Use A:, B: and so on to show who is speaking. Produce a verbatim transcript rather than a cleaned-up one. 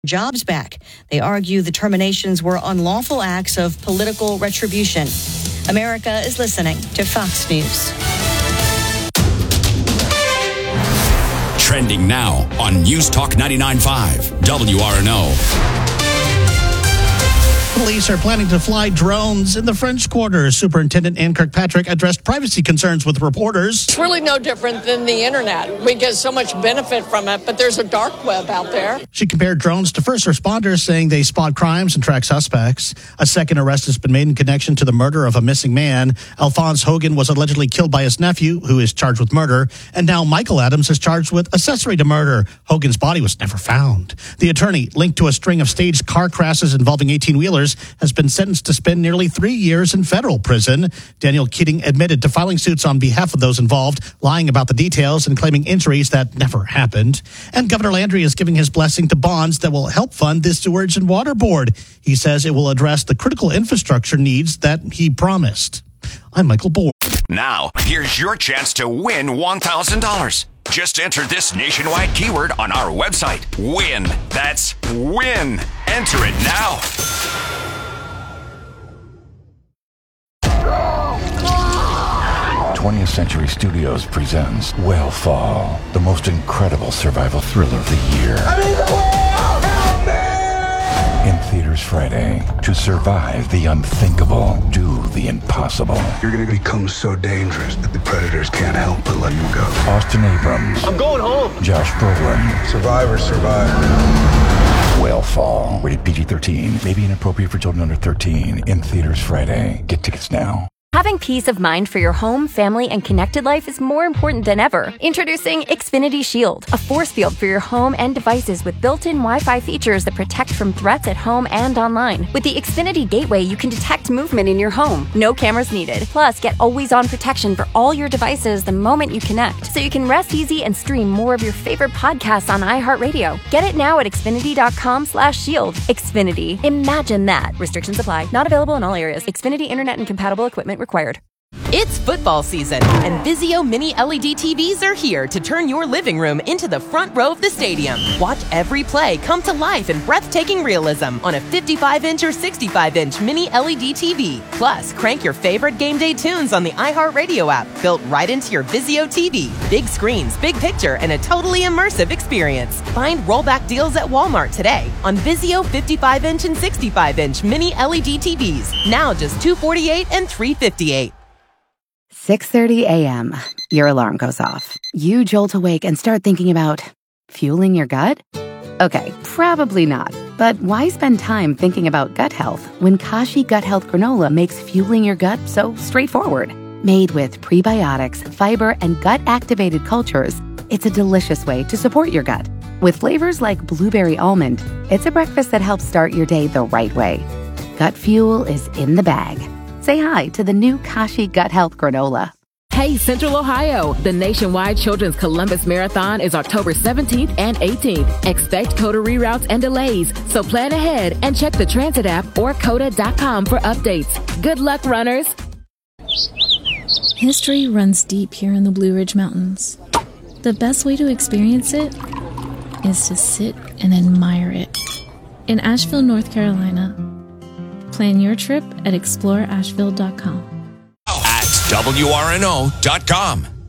A: jobs back. They argue the terminations were unlawful acts of political retribution. America is listening to Fox News.
B: Trending now on News Talk ninety-nine point five, W R N O.
C: Police are planning to fly drones in the French Quarter. Superintendent Ann Kirkpatrick addressed privacy concerns with reporters.
D: It's really no different than the internet. We get so much benefit from it, but there's a dark web out there.
C: She compared drones to first responders, saying they spot crimes and track suspects. A second arrest has been made in connection to the murder of a missing man. Alphonse Hogan was allegedly killed by his nephew, who is charged with murder. And now Michael Adams is charged with accessory to murder. Hogan's body was never found. The attorney, linked to a string of staged car crashes involving eighteen-wheelers, has been sentenced to spend nearly three years in federal prison. Daniel Keating admitted to filing suits on behalf of those involved, lying about the details and claiming injuries that never happened. And Governor Landry is giving his blessing to bonds that will help fund the Sewage and Water Board. He says it will address the critical infrastructure needs that he promised. I'm Michael Bohr.
B: Now, here's your chance to win one thousand dollars. Just enter this nationwide keyword on our website. WIN. That's WIN. Enter it now.
E: twentieth Century Studios presents Whale-Fall, the most incredible survival thriller of the year.
F: I need the whale! Help me!
E: In theaters Friday. To survive the unthinkable, do the impossible.
G: You're going to become so dangerous that the predators can't help but let you go.
E: Austin Abrams.
F: I'm going home.
E: Josh Brolin.
G: Survivors survive.
E: Whale-Fall. Rated P G thirteen. May be inappropriate for children under thirteen. In theaters Friday. Get tickets now.
H: Having peace of mind for your home, family, and connected life is more important than ever. Introducing Xfinity Shield, a force field for your home and devices with built-in Wi-Fi features that protect from threats at home and online. With the Xfinity Gateway, you can detect movement in your home. No cameras needed. Plus, get always-on protection for all your devices the moment you connect, so you can rest easy and stream more of your favorite podcasts on iHeartRadio. Get it now at Xfinity.com slash shield. Xfinity. Imagine that. Restrictions apply. Not available in all areas. Xfinity Internet and compatible equipment required.
I: It's football season, and Vizio Mini L E D T Vs are here to turn your living room into the front row of the stadium. Watch every play come to life in breathtaking realism on a fifty-five inch or sixty-five inch Mini L E D T V. Plus, crank your favorite game day tunes on the iHeartRadio app, built right into your Vizio T V. Big screens, big picture, and a totally immersive experience. Find rollback deals at Walmart today on Vizio fifty-five inch and sixty-five inch Mini L E D T Vs. Now just two hundred forty-eight dollars and three hundred fifty-eight dollars.
J: six thirty a.m. Your alarm goes off. You jolt awake and start thinking about fueling your gut? Okay, probably not. But why spend time thinking about gut health when Kashi Gut Health Granola makes fueling your gut so straightforward? Made with prebiotics, fiber, and gut-activated cultures, it's a delicious way to support your gut. With flavors like blueberry almond, it's a breakfast that helps start your day the right way. Gut fuel is in the bag. Say hi to the new Kashi Gut Health Granola.
K: Hey, Central Ohio! The nationwide Children's Columbus Marathon is October seventeenth and eighteenth. Expect COTA reroutes and delays, so plan ahead and check the Transit app or coda dot com for updates. Good luck, runners!
L: History runs deep here in the Blue Ridge Mountains. The best way to experience it is to sit and admire it. In Asheville, North Carolina, plan your trip at explore asheville dot com.
B: At W R N O dot com.